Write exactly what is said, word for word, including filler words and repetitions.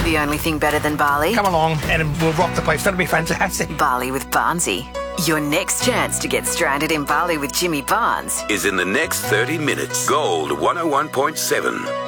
The only thing better than Bali? Come along and we'll rock the place. That'll be fantastic. Bali with Barnesy. Your next chance to get stranded in Bali with Jimmy Barnes is in the next thirty minutes. Gold one oh one point seven.